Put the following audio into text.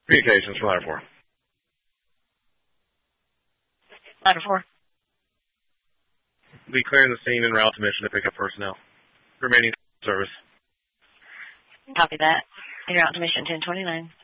Communications for Ladder 4. Ladder 4. Be clearing the scene en route to mission to pick up personnel. Remaining service. Copy that. En route to mission 1029.